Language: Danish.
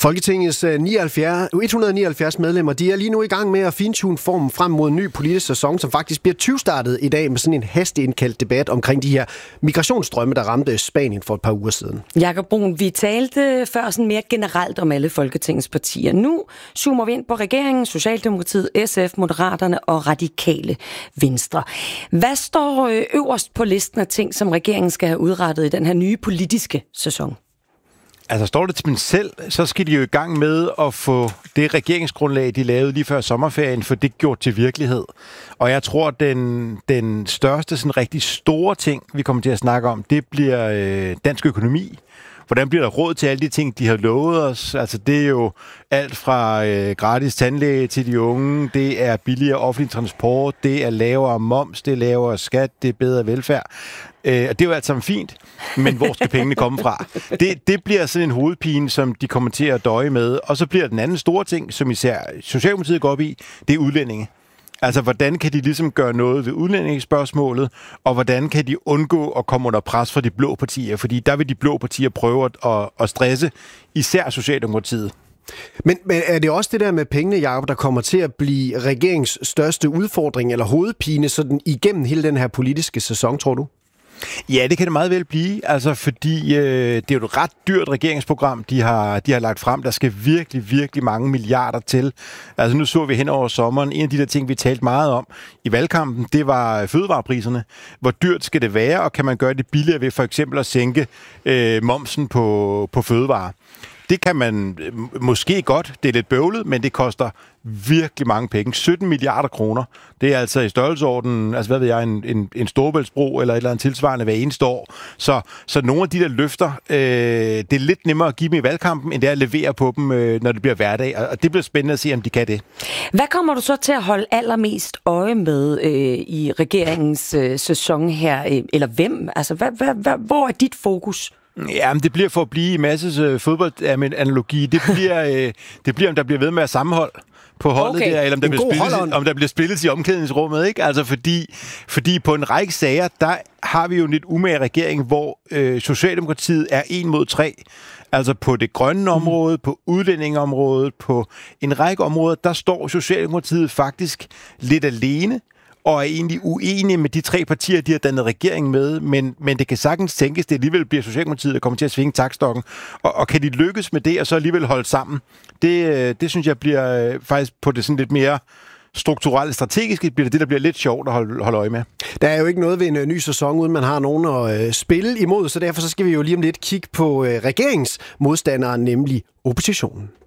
Folketingets 179 medlemmer, de er lige nu i gang med at fintune formen frem mod en ny politisk sæson, som faktisk bliver 20-startet i dag med sådan en hasteindkaldt debat omkring de her migrationsstrømme, der ramte Spanien for et par uger siden. Jakob Bruun, vi talte før sådan mere generelt om alle Folketingets partier. Nu zoomer vi ind på regeringen, Socialdemokratiet, SF, Moderaterne og Radikale Venstre. Hvad står øverst på listen af ting, som regeringen skal have udrettet i den her nye politiske sæson? Altså står det til dem selv, så skal de jo i gang med at få det regeringsgrundlag, de lavede lige før sommerferien, for det gjort til virkelighed. Og jeg tror, den største sådan rigtig store ting, vi kommer til at snakke om, det bliver dansk økonomi. Hvordan bliver der råd til alle de ting, de har lovet os? Altså det er jo alt fra gratis tandlæge til de unge, det er billigere offentlig transport, det er lavere moms, det er lavere skat, det er bedre velfærd. Og det er jo alt sammen fint, men hvor skal pengene komme fra? Det bliver sådan en hovedpine, som de kommer til at døje med. Og så bliver den anden store ting, som især Socialdemokratiet går op i, det er udlændinge. Altså, hvordan kan de ligesom gøre noget ved udlændingsspørgsmålet, og hvordan kan de undgå at komme under pres fra de blå partier? Fordi der vil de blå partier prøve at stresse især Socialdemokratiet. Men er det også det der med pengene, Jacob, der kommer til at blive regeringens største udfordring eller hovedpine sådan igennem hele den her politiske sæson, tror du? Ja, det kan det meget vel blive, altså fordi det er jo et ret dyrt regeringsprogram, de har lagt frem. Der skal virkelig, virkelig mange milliarder til. Altså nu så vi hen over sommeren, en af de der ting, vi talte meget om i valgkampen, det var fødevarepriserne. Hvor dyrt skal det være, og kan man gøre det billigere ved for eksempel at sænke momsen på fødevarer? Det kan man måske godt, det er lidt bøvlet, men det koster virkelig mange penge. 17 milliarder kroner. Det er altså i størrelsesorden, altså hvad ved jeg, en Storebæltsbro eller et eller andet tilsvarende hver eneste år. Så nogle af de der løfter, det er lidt nemmere at give dem i valgkampen, end det er at levere på dem, når det bliver hverdag. Og det bliver spændende at se, om de kan det. Hvad kommer du så til at holde allermest øje med i regeringens sæson her? Eller hvem? Altså, hvor er dit fokus? Ja, men det bliver for at blive Masses fodboldanalogi. Det bliver, om der bliver ved med at sammenhold på holdet der, eller om der bliver spillet i omklædningsrummet, ikke? Altså fordi på en række sager, der har vi jo en lidt umage regering, hvor Socialdemokratiet er 1 mod 3. Altså på det grønne område, på udlændingeområdet, på en række områder, der står Socialdemokratiet faktisk lidt alene, og er egentlig uenige med de 3 partier, de har dannet regering med, men det kan sagtens tænkes, det alligevel bliver Socialdemokratiet, der kommer til at svinge taktstokken. Og kan de lykkes med det, og så alligevel holde sammen? Det synes jeg bliver faktisk på det sådan lidt mere strukturelle, strategiske, bliver det, der bliver lidt sjovt at holde øje med. Der er jo ikke noget ved en ny sæson, uden man har nogen at spille imod, så derfor så skal vi jo lige om lidt kigge på regeringsmodstanderen, nemlig oppositionen.